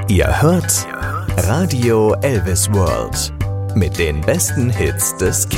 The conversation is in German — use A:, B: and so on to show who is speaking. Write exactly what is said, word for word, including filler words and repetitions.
A: Ihr hört Radio Elvis World mit den besten Hits des